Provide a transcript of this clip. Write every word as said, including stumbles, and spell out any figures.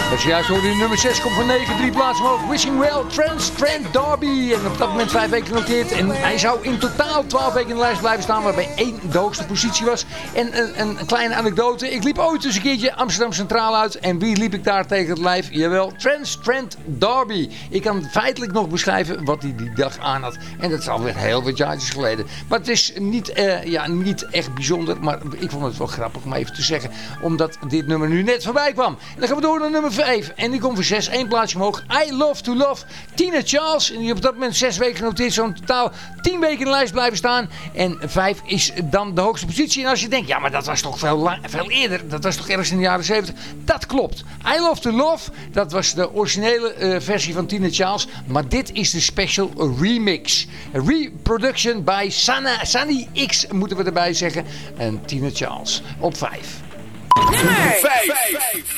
Dat is juist hoorde in nummer zes komt van negen, drie plaatsen omhoog. Wishing Well, Trans Trent D'Arby. En op dat moment vijf weken genoteerd. En hij zou in totaal twaalf weken in de lijst blijven staan, waarbij één de hoogste positie was. En een, een, een kleine anekdote. Ik liep ooit eens een keertje Amsterdam Centraal uit. En wie liep ik daar tegen het lijf? Jawel, Trans Trent D'Arby. Ik kan feitelijk nog beschrijven wat hij die dag aan had. En dat is alweer heel wat jaartjes geleden. Maar het is niet, uh, ja, niet echt bijzonder. Maar ik vond het wel grappig om even te zeggen. Omdat dit nummer nu net voorbij kwam. En dan gaan we door naar nummer vijf. En die komt voor zes, één plaatsje omhoog. I Love to Love, Tina Charles. En die op dat moment zes weken genoteerd. Zo'n totaal tien weken in de lijst blijven staan. En vijf is dan de hoogste positie. En als je denkt, ja maar dat was toch veel, la- veel eerder. Dat was toch ergens in de jaren zeventig. Dat klopt. I Love to Love, dat was de originele uh, versie van Tina Charles. Maar dit is de special remix. Reproduction by Sana, Sunny X moeten we erbij zeggen. En Tina Charles op vijf. Nummer vijf.